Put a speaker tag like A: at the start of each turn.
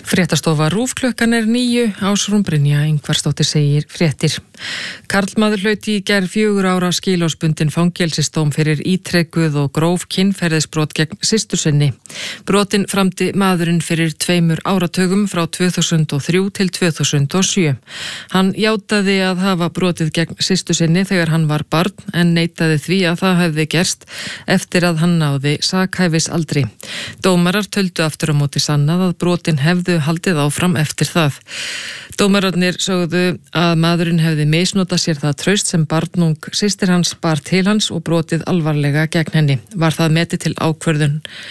A: Fréttastofa RÚV klukkan 9, Ásrún Brynja Ingvarsdóttir segir fréttir. Karlmaður hlaut í gær 4 ára skilorðsbundinn fangelsisdóm fyrir ítrekuð og gróf kynferðisbrot gegn systur sinni. Brotin framdi maðurinn fyrir 2 áratugum frá 2003 til 2007. Hann játaði að hafa brotið gegn systur sinni þegar hann var barn en neitaði því að það hefði gerst eftir að hann náði sakhæfisaldri. Dómarar töldu aftur á móti sannað að brotin hefðu haldið áfram eftir það. Dómararnir sögðu að maðurinn hefði misnotað sér það traust sem barnung systir hans bar til hans og brotið alvarlega gegn henni. Var það metið til ákvörðun